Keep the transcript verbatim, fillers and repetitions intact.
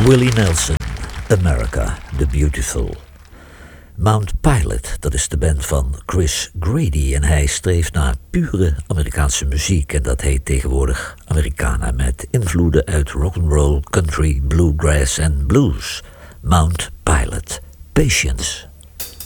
Willie Nelson, America the Beautiful. Mount Pilot, dat is de band van Chris Grady en hij streeft naar pure Amerikaanse muziek en dat heet tegenwoordig Americana met invloeden uit rock'n'roll, country, bluegrass en blues. Mount Pilot, Patience.